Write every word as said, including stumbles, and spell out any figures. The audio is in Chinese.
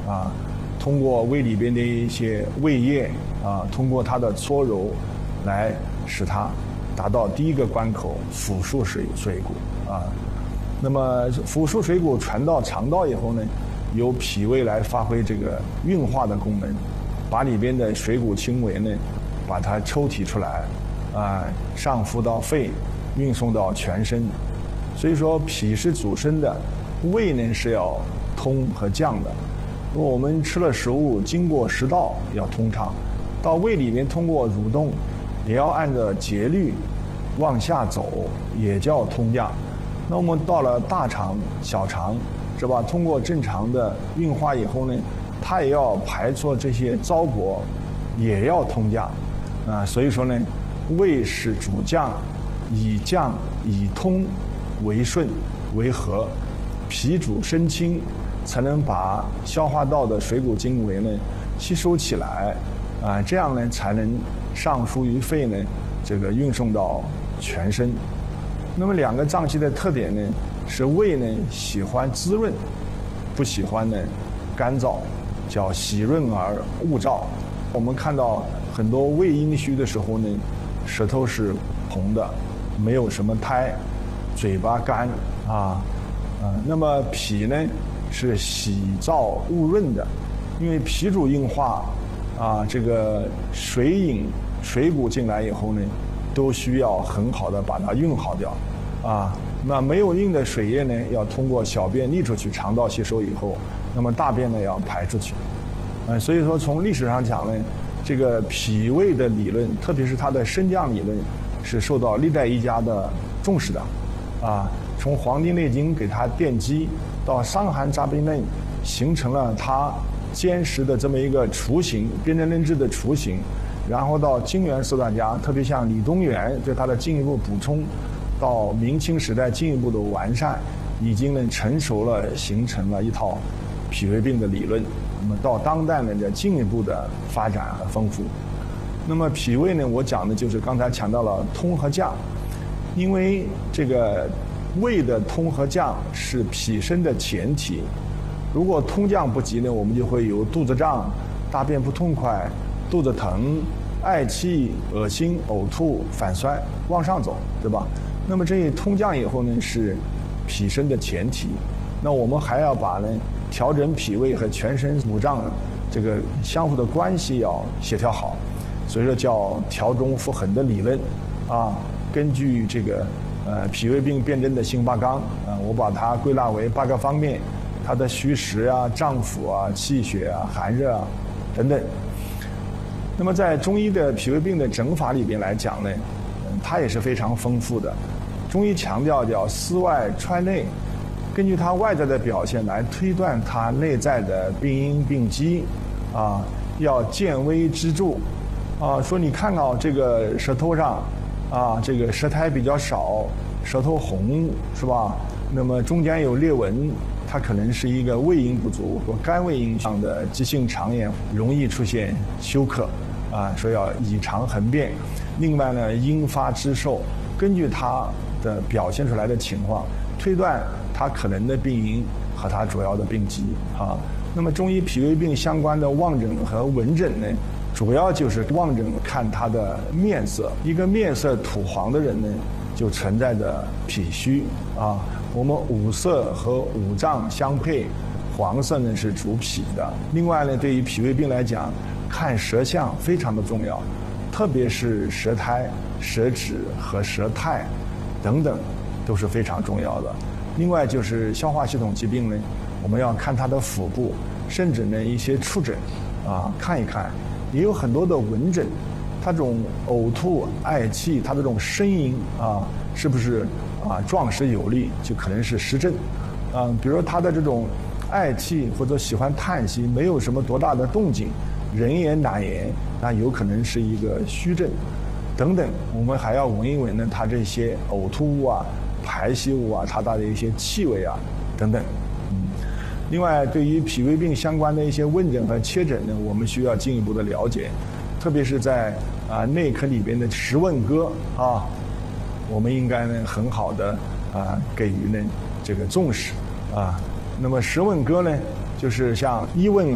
啊，通过胃里边的一些胃液啊，通过它的搓揉，来使它达到第一个关口腐熟水水谷啊。那么腐熟水谷传到肠道以后呢，由脾胃来发挥这个运化的功能，把里边的水谷轻微呢，把它抽提出来，啊，上浮到肺，运送到全身。所以说脾是主升的，胃呢是要通和降的。如果我们吃了食物，经过食道要通畅，到胃里面通过蠕动，也要按照节律往下走，也叫通降。那我们到了大肠、小肠，是吧？通过正常的运化以后呢，它也要排出这些糟粕，也要通降啊。所以说呢，胃是主降，以降以通为顺为和，脾主升清，才能把消化道的水谷精微呢吸收起来啊，这样呢才能上输于肺呢，这个运送到全身。那么两个脏器的特点呢，是胃呢喜欢滋润，不喜欢呢干燥，叫喜润而恶燥。我们看到很多胃阴虚的时候呢，舌头是红的，没有什么苔，嘴巴干啊，啊，那么脾呢是喜燥恶润的，因为脾主运化啊，这个水饮水谷进来以后呢，都需要很好的把它运好掉啊。那没有运的水液呢，要通过小便沥出去，肠道吸收以后，那么大便呢要排出去。嗯，所以说从历史上讲呢，这个脾胃的理论，特别是它的升降理论，是受到历代医家的重视的啊。从《黄帝内经》给它奠基，到《伤寒杂病论》，形成了它坚实的这么一个雏形，辨证论治的雏形。然后到金元四大家，特别像李东垣对它的进一步补充，到明清时代进一步的完善，已经呢成熟了，形成了一套脾胃病的理论。那么到当代呢，在进一步的发展和丰富。那么脾胃呢，我讲的就是刚才强调了通和降，因为这个胃的通和降是脾升的前提。如果通降不及呢，我们就会有肚子胀、大便不痛快、肚子疼、嗳气、恶心、呕吐、反酸，往上走，对吧？那么这一通降以后呢，是脾升的前提。那我们还要把呢调整脾胃和全身五脏这个相互的关系要协调好，所以说叫调中复衡的理论啊。根据这个呃脾胃病辨证的辛八纲啊，我把它归纳为八个方面，它的虚实啊、脏腑啊、气血啊、寒热啊等等。那么在中医的脾胃病的诊法里边来讲呢，它也是非常丰富的。中医强调叫思外揣内，根据它外在的表现来推断它内在的病因病机啊，要见微知著啊。说你看到这个舌头上啊，这个舌苔比较少，舌头红是吧？那么中间有裂纹，它可能是一个胃阴不足或肝胃阴上的急性肠炎，容易出现休克啊，说要以肠衡辨。另外呢，因发之受，根据它的表现出来的情况，推断它可能的病因和它主要的病机啊。那么中医脾胃病相关的望诊和闻诊呢，主要就是望诊看他的面色，一个面色土黄的人呢，就存在着脾虚啊。我们五色和五脏相配，黄色呢是主脾的。另外呢，对于脾胃病来讲，看舌象非常的重要，特别是舌苔、舌质和舌苔等等都是非常重要的。另外就是消化系统疾病呢，我们要看它的腹部，甚至呢一些触诊啊看一看。也有很多的闻诊，它这种呕吐、嗳气，它的这种呻吟啊，是不是啊壮实有力，就可能是实症啊。比如说他的这种嗳气或者喜欢叹息，没有什么多大的动静，人言难言，那有可能是一个虚症等等。我们还要闻一闻呢，它这些呕吐物啊、排泄物啊，它的一些气味啊等等。另外，对于脾胃病相关的一些问诊和切诊呢，我们需要进一步的了解，特别是在啊内科里边的十问歌啊，我们应该呢很好的啊给予呢这个重视啊。那么十问歌呢，就是像一问